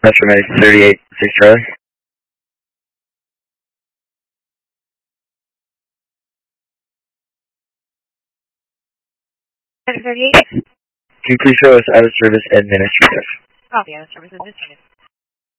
Metro Medic 38, 6 Charlie. Medic 38. Can you please show us out of service administrative? Copy, out of service administrative.